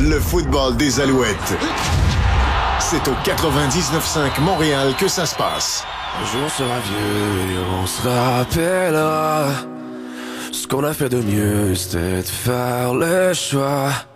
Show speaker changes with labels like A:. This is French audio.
A: le football des Alouettes. C'est au 99.5 Montréal que ça se passe.
B: Un jour on sera vieux et on se rappellera. Ce qu'on a fait de mieux, c'était de faire le choix